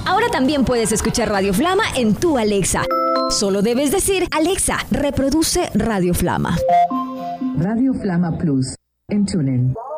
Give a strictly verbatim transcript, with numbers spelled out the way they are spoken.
Ahora también puedes escuchar Radio Flama en tu Alexa. Solo debes decir, Alexa, reproduce Radio Flama. Radio Flama Plus en TuneIn.